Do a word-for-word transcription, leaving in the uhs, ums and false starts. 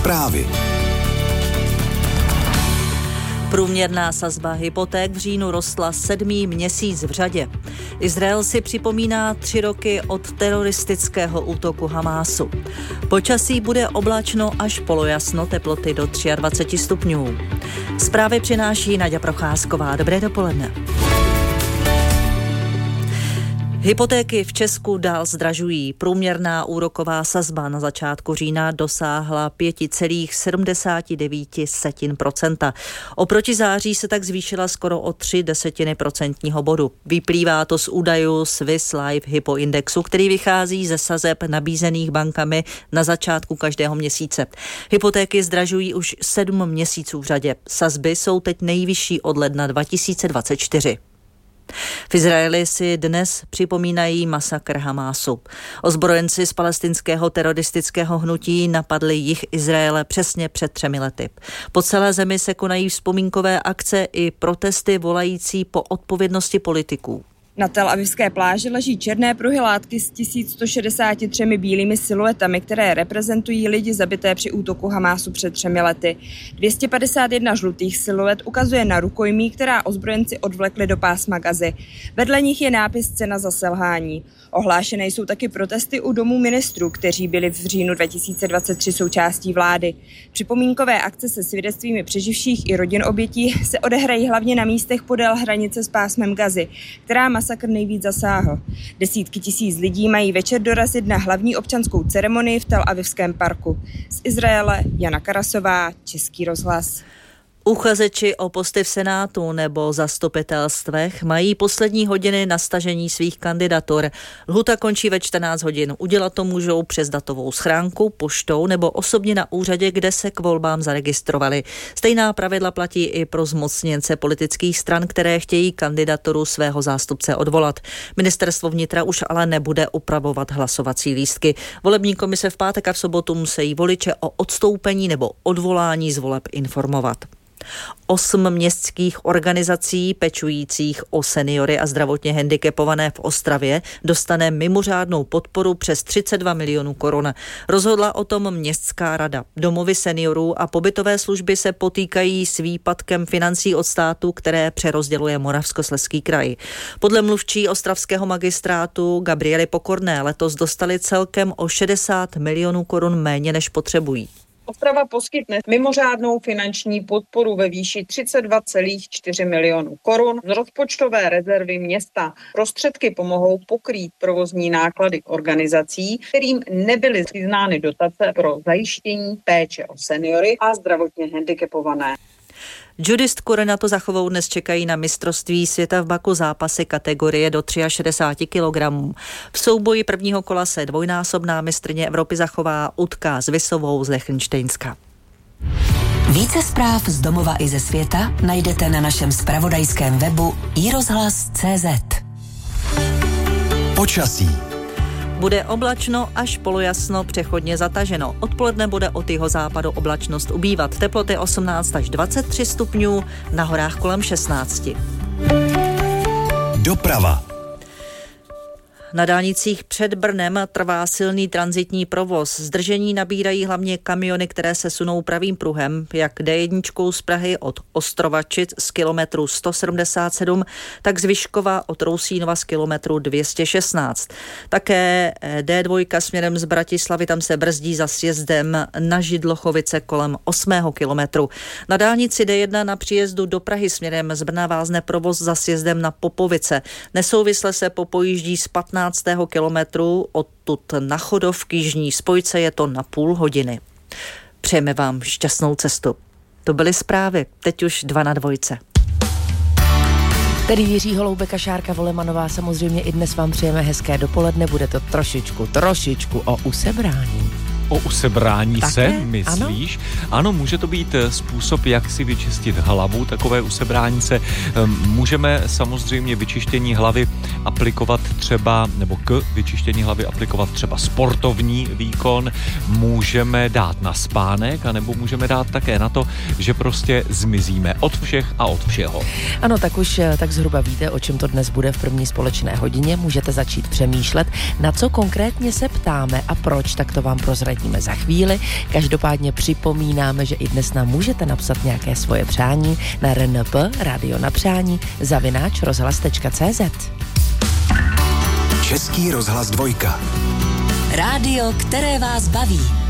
Zprávy. Průměrná sazba hypoték v říjnu rostla sedmý měsíc v řadě. Izrael si připomíná tři roky od teroristického útoku Hamásu. Počasí bude oblačno až polojasno, teploty do dvacet tři stupňů. Zprávy přináší Naďa Procházková. Dobré dopoledne. Hypotéky v Česku dál zdražují. Průměrná úroková sazba na začátku října dosáhla pět celá sedmdesát devět procenta. Oproti září se tak zvýšila skoro o tři desetiny procentního bodu. Vyplývá to z údajů Swiss Life Hypo Indexu, který vychází ze sazeb nabízených bankami na začátku každého měsíce. Hypotéky zdražují už sedm měsíců v řadě. Sazby jsou teď nejvyšší od ledna dva tisíce dvacet čtyři. V Izraeli si dnes připomínají masakr Hamásu. Ozbrojenci z palestinského teroristického hnutí napadli jih Izraele přesně před třemi lety. Po celé zemi se konají vzpomínkové akce i protesty volající po odpovědnosti politiků. Na Tel Avivské pláži leží černé pruhy látky s tisíc sto šedesáti třemi bílými siluetami, které reprezentují lidi zabité při útoku Hamásu před třemi lety. dvě stě padesát jedna žlutých siluet ukazuje na rukojmí, která ozbrojenci odvlekli do pásma Gazy. Vedle nich je nápis Cena za selhání. Ohlášené jsou taky protesty u domů ministrů, kteří byli v říjnu dva tisíce dvacet tři součástí vlády. Připomínkové akce se svědectvími přeživších i rodin obětí se odehrají hlavně na místech podél hranice s pásmem Gazy, která masakr nejvíc zasáhl. Desítky tisíc lidí mají večer dorazit na hlavní občanskou ceremonii v Tel Avivském parku. Z Izraele Jana Karasová, Český rozhlas. Uchazeči o posty v Senátu nebo zastupitelstvech mají poslední hodiny na stažení svých kandidatur. Lhůta končí ve čtrnáct hodin. Udělat to můžou přes datovou schránku, poštou nebo osobně na úřadě, kde se k volbám zaregistrovali. Stejná pravidla platí i pro zmocněnce politických stran, které chtějí kandidaturu svého zástupce odvolat. Ministerstvo vnitra už ale nebude upravovat hlasovací lístky. Volební komise v pátek a v sobotu musí voliče o odstoupení nebo odvolání z voleb informovat. Osm městských organizací pečujících o seniory a zdravotně handicapované v Ostravě dostane mimořádnou podporu přes třicet dva milionů korun. Rozhodla o tom městská rada. Domovy seniorů a pobytové služby se potýkají s výpadkem financí od státu, které přerozděluje Moravskoslezský kraj. Podle mluvčí ostravského magistrátu Gabriely Pokorné letos dostali celkem o šedesát milionů korun méně, než potřebují. Ostrava poskytne mimořádnou finanční podporu ve výši třicet dva celá čtyři milionů korun z rozpočtové rezervy města. Prostředky pomohou pokrýt provozní náklady organizací, kterým nebyly přiznány dotace pro zajištění péče o seniory a zdravotně handicapované. Judistku Renatu Zachovou dnes čekají na mistrovství světa v Baku zápasy kategorie do šedesáti tří kilogramů. V souboji prvního kola se dvojnásobná mistryně Evropy Zachová utká s Visovou z Lichtenštejnska. Více zpráv z domova i ze světa najdete na našem zpravodajském webu i rozhlas tečka cé zet. Počasí. Bude oblačno až polojasno, přechodně zataženo. Odpoledne bude od jihozápadu oblačnost ubývat. Teploty osmnáct až dvacet tři stupňů, na horách kolem šestnáct. Doprava. Na dálnicích před Brnem trvá silný tranzitní provoz. Zdržení nabírají hlavně kamiony, které se sunou pravým pruhem, jak dé jedna z Prahy od Ostrovačic z kilometru sto sedmdesát sedm, tak z Vyškova od Rousínova z kilometru dvě stě šestnáct. Také dé dva směrem z Bratislavy, tam se brzdí za sjezdem na Židlochovice kolem osmého kilometru. Na dálnici dé jedna na příjezdu do Prahy směrem z Brna vázne provoz za sjezdem na Popovice. Nesouvisle se popojíždí z patnáctého kilometru odtud na Chodov k jižní spojce, je to na půl hodiny. Přejeme vám šťastnou cestu. To byly zprávy, teď už dva na dvojce. Tedy Jiří Holoubek a Šárka Volemanová, samozřejmě i dnes vám přejeme hezké dopoledne, bude to trošičku, trošičku o usebrání. O usebrání Také? se, myslíš? Ano? ano, může to být způsob, jak si vyčistit hlavu, takové usebrání se. Můžeme samozřejmě vyčištění hlavy aplikovat třeba, nebo k vyčištění hlavy aplikovat třeba sportovní výkon, můžeme dát na spánek, anebo můžeme dát také na to, že prostě zmizíme od všech a od všeho. Ano, tak už tak zhruba víte, o čem to dnes bude v první společné hodině. Můžete začít přemýšlet, na co konkrétně se ptáme a proč, tak to vám prozradíme vysvětlíme za chvíli. Každopádně připomínáme, že i dnes nám můžete napsat nějaké svoje přání na R N P, Radio na přání, zavináč rozhlas tečka cé zet. Český rozhlas dvojka. Rádio, které vás baví.